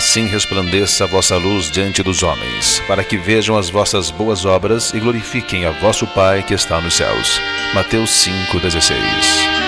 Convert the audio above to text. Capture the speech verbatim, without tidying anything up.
Assim resplandeça a vossa luz diante dos homens, para que vejam as vossas boas obras e glorifiquem a vosso Pai que está nos céus. Mateus cinco, dezesseis.